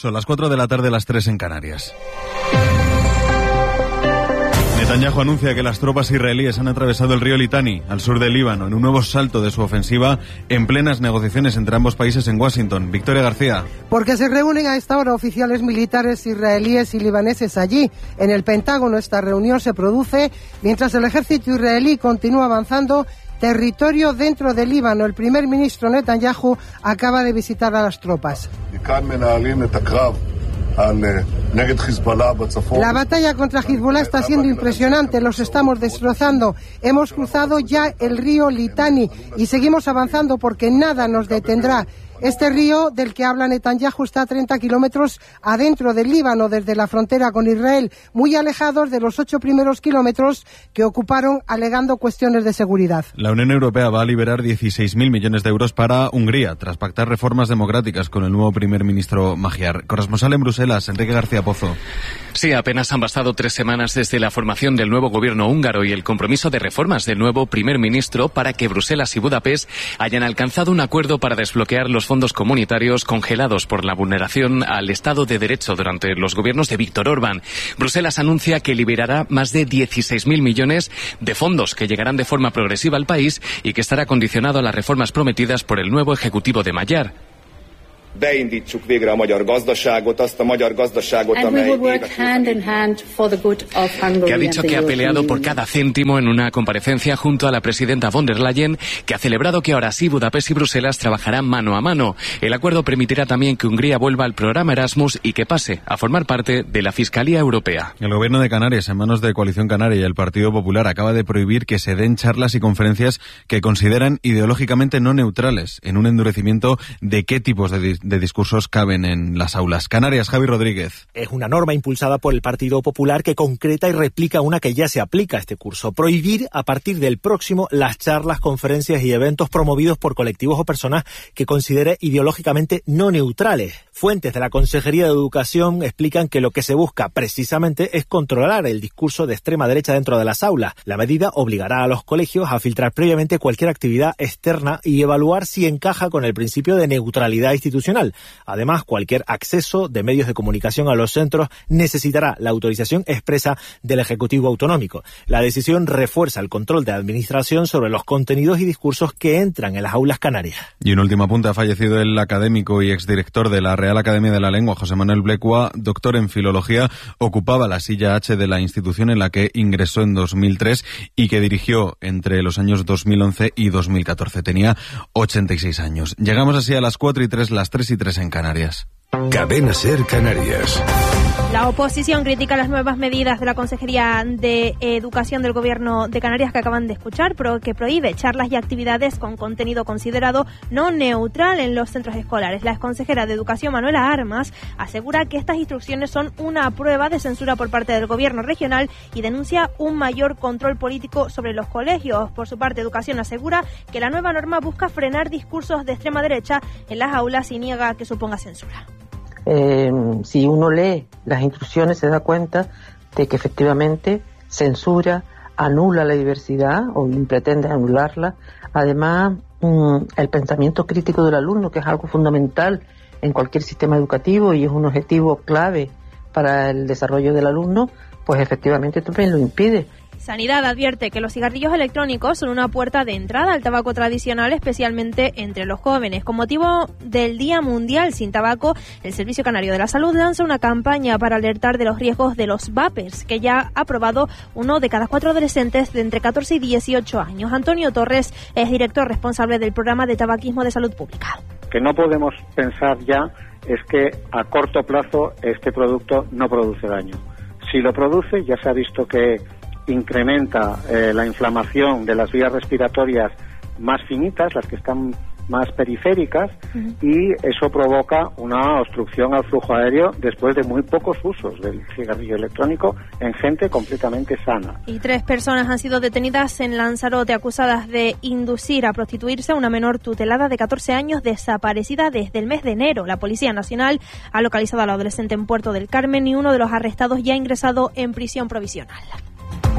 Son las 4 de la tarde, las 3 en Canarias. Netanyahu anuncia que las tropas israelíes han atravesado el río Litani, al sur del Líbano, en un nuevo salto de su ofensiva en plenas negociaciones entre ambos países en Washington. Victoria García. Porque se reúnen a esta hora oficiales militares israelíes y libaneses allí. En el Pentágono esta reunión se produce mientras el ejército israelí continúa avanzando territorio dentro del Líbano. El primer ministro Netanyahu acaba de visitar a las tropas. La batalla contra Hezbollah está siendo impresionante, los estamos destrozando. Hemos cruzado ya el río Litani y seguimos avanzando porque nada nos detendrá. Este río del que habla Netanyahu está a 30 kilómetros adentro del Líbano, desde la frontera con Israel, muy alejados de los 8 primeros kilómetros que ocuparon alegando cuestiones de seguridad. La Unión Europea va a liberar 16.000 millones de euros para Hungría, tras pactar reformas democráticas con el nuevo primer ministro Magyar. Corresponsal en Bruselas, Enrique García Pozo. Sí, apenas han bastado 3 semanas desde la formación del nuevo gobierno húngaro y el compromiso de reformas del nuevo primer ministro para que Bruselas y Budapest hayan alcanzado un acuerdo para desbloquear los fondos comunitarios congelados por la vulneración al Estado de Derecho durante los gobiernos de Víktor Orbán. Bruselas anuncia que liberará más de 16.000 millones de fondos que llegarán de forma progresiva al país y que estará condicionado a las reformas prometidas por el nuevo ejecutivo de Magyar. Beindítsuk végre a magyar gazdaságot, azt a magyar gazdaságot, amely que ha dicho que ha peleado por cada céntimo en una comparecencia junto a la presidenta von der Leyen, que ha celebrado que ahora sí Budapest y Bruselas trabajarán mano a mano. El acuerdo permitirá también que Hungría vuelva al programa Erasmus y que pase a formar parte de la Fiscalía Europea. El gobierno de Canarias, en manos de Coalición Canaria y el Partido Popular, acaba de prohibir que se den charlas y conferencias que consideran ideológicamente no neutrales, en un endurecimiento de qué tipos de discursos caben en las aulas. Canarias, Javi Rodríguez. Es una norma impulsada por el Partido Popular que concreta y replica una que ya se aplica a este curso. Prohibir a partir del próximo las charlas, conferencias y eventos promovidos por colectivos o personas que considere ideológicamente no neutrales. Fuentes de la Consejería de Educación explican que lo que se busca precisamente es controlar el discurso de extrema derecha dentro de las aulas. La medida obligará a los colegios a filtrar previamente cualquier actividad externa y evaluar si encaja con el principio de neutralidad institucional. Además, cualquier acceso de medios de comunicación a los centros necesitará la autorización expresa del Ejecutivo Autonómico. La decisión refuerza el control de administración sobre los contenidos y discursos que entran en las aulas canarias. Y un último apunte: ha fallecido el académico y exdirector de la Real Academia de la Lengua, José Manuel Blecua, doctor en Filología. Ocupaba la silla H de la institución en la que ingresó en 2003 y que dirigió entre los años 2011 y 2014. Tenía 86 años. Llegamos así a las 4:03, las 3:03 en Canarias. Cadena SER Canarias. La oposición critica las nuevas medidas de la Consejería de Educación del Gobierno de Canarias que acaban de escuchar, pero que prohíbe charlas y actividades con contenido considerado no neutral en los centros escolares. La exconsejera de Educación, Manuela Armas, asegura que estas instrucciones son una prueba de censura por parte del Gobierno regional y denuncia un mayor control político sobre los colegios. Por su parte, Educación asegura que la nueva norma busca frenar discursos de extrema derecha en las aulas y niega que suponga censura. Si uno lee las instrucciones se da cuenta de que efectivamente censura, anula la diversidad o pretende anularla. Además, el pensamiento crítico del alumno, que es algo fundamental en cualquier sistema educativo y es un objetivo clave para el desarrollo del alumno, pues efectivamente también lo impide. Sanidad advierte que los cigarrillos electrónicos son una puerta de entrada al tabaco tradicional, especialmente entre los jóvenes. Con motivo del Día Mundial Sin Tabaco, el Servicio Canario de la Salud lanza una campaña para alertar de los riesgos de los vapers, que ya ha probado 1 de cada 4 adolescentes de entre 14 y 18 años. Antonio Torres es director responsable del programa de tabaquismo de salud pública. Que no podemos pensar ya es que a corto plazo este producto no produce daño. Si lo produce, ya se ha visto que incrementa la inflamación de las vías respiratorias más finitas, las que están más periféricas, y eso provoca una obstrucción al flujo aéreo después de muy pocos usos del cigarrillo electrónico en gente completamente sana. Y 3 personas han sido detenidas en Lanzarote acusadas de inducir a prostituirse a una menor tutelada de 14 años desaparecida desde el mes de enero. La Policía Nacional ha localizado a la adolescente en Puerto del Carmen y uno de los arrestados ya ha ingresado en prisión provisional.